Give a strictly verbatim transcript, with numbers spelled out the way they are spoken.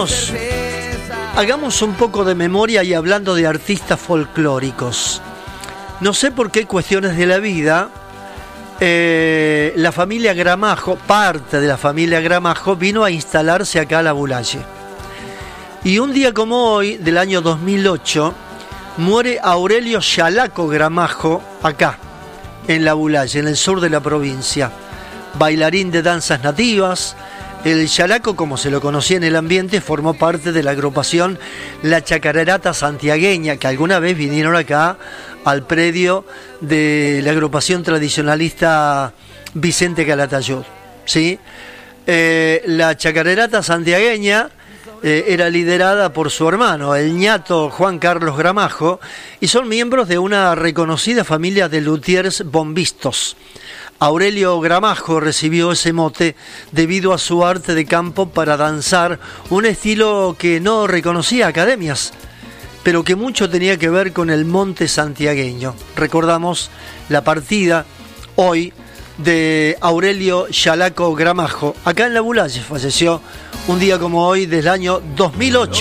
hagamos, hagamos un poco de memoria y hablando de artistas folclóricos. No sé por qué cuestiones de la vida, eh, la familia Gramajo, parte de la familia Gramajo, vino a instalarse acá a La Bulaye. Y un día como hoy, del año dos mil ocho, muere Aurelio Yalaco Gramajo, acá, en La Bulaye, en el sur de la provincia. Bailarín de danzas nativas. El Yalaco, como se lo conocía en el ambiente, formó parte de la agrupación La Chacarerata Santiagueña, que alguna vez vinieron acá al predio de la agrupación tradicionalista Vicente Calatayud, ¿sí? Eh, la Chacarerata Santiagueña eh, era liderada por su hermano, el ñato Juan Carlos Gramajo, y son miembros de una reconocida familia de luthiers bombistos. Aurelio Gramajo recibió ese mote debido a su arte de campo para danzar, un estilo que no reconocía academias, pero que mucho tenía que ver con el monte santiagueño. Recordamos la partida hoy de Aurelio Yalaco Gramajo, acá en La Bulaye. Falleció un día como hoy del año dos mil ocho.